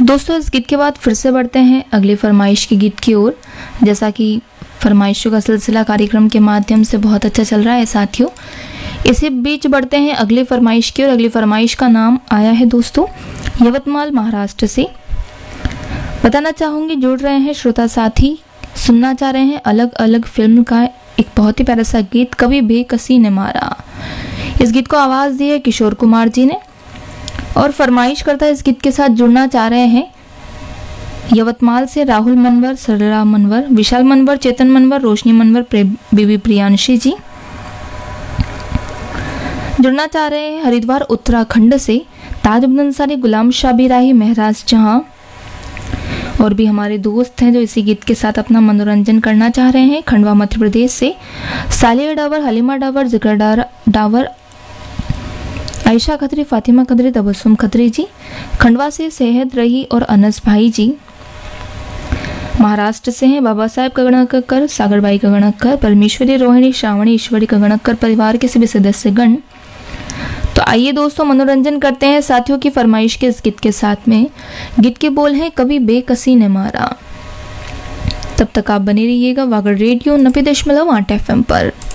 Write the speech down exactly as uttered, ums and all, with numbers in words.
दोस्तों इस गीत के बाद फिर से बढ़ते हैं अगली फरमाइश के गीत की ओर। जैसा कि फरमाइशों का सिलसिला कार्यक्रम के माध्यम से बहुत अच्छा चल रहा है साथियों, इसी बीच बढ़ते हैं अगली फरमाइश की ओर। अगली फरमाइश का नाम आया है दोस्तों यवतमाल महाराष्ट्र से। बताना चाहूँगी जुड़ रहे हैं श्रोता साथी, सुनना चाह रहे हैं अलग अलग फिल्म का एक बहुत ही प्यारा सा गीत कभी बेकसी ने मारा। इस गीत को आवाज़ दी है किशोर कुमार जी ने और फरमाइश करता है इस गीत के साथ जुड़ना चाह रहे हैं यवतमाल से राहुल मनवर, सरला मनवर, विशाल मनवर, चेतन मनवर, रोशनी मनवर, बीबी प्रियांशी जी। जुड़ना चाह रहे हैं हरिद्वार उत्तराखंड से ताज अब्दुल अंसारी, गुलाम शाह बिराही, महराज जहां और भी हमारे दोस्त हैं जो इसी गीत के साथ अपना मनोरंजन करना चाह रहे हैं। खंडवा मध्य प्रदेश से सालिया डावर, हलीमा डावर, जिक्र डावर, आयशा खत्री, फातिमा खत्री, तबस्सुम खत्री जी। खंडवा से सेहद रही और अनस भाई जी। महाराष्ट्र से हैं बाबा साहेब कगणकर, सागरबाई कगणकर, परमेश्वरी, रोहिणी, श्रावणी, ईश्वरी कगणकर परिवार के सभी सदस्यगण। तो आइए दोस्तों मनोरंजन करते हैं साथियों की फरमाइश के इस गीत के साथ में। गीत के बोल हैं कभी बेकसी ने मारा। तब तक आप बने रहिएगा वागड़ रेडियो नब्बे दशमलव आठ एफ एम पर।